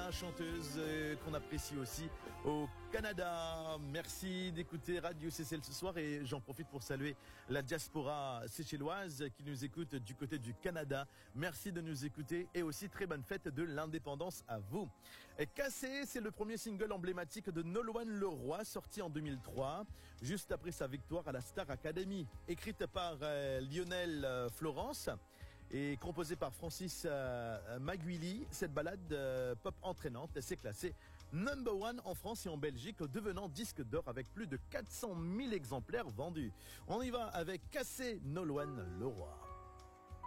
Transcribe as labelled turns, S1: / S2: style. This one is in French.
S1: Nolwenn, chanteuse qu'on apprécie aussi au Canada. Merci d'écouter Radio CCL ce soir et j'en profite pour saluer la diaspora séchelloise qui nous écoute du côté du Canada. Merci de nous écouter et aussi très bonne fête de l'indépendance à vous. Cassé, c'est le premier single emblématique de Nolwenn Leroy sorti en 2003, juste après sa victoire à la Star Academy. Écrite par Lionel Florence et composée par Francis Maguili, cette ballade pop entraînante s'est classée #1 en France et en Belgique, devenant disque d'or avec plus de 400 000 exemplaires vendus. On y va avec Cassé, Nolwenn Leroy.